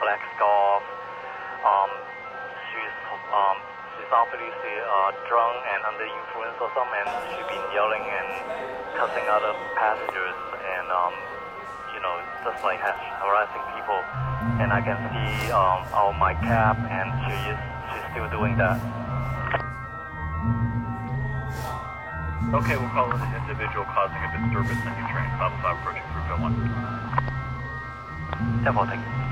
black scarf. She's obviously drunk and under influence or something, and she's been yelling and cussing other passengers and just like harassing people. And I can see out my cab, and she's still doing that. Okay, we'll call in an individual causing a disturbance in your train. Stop approaching through 1. 10-4, thank you.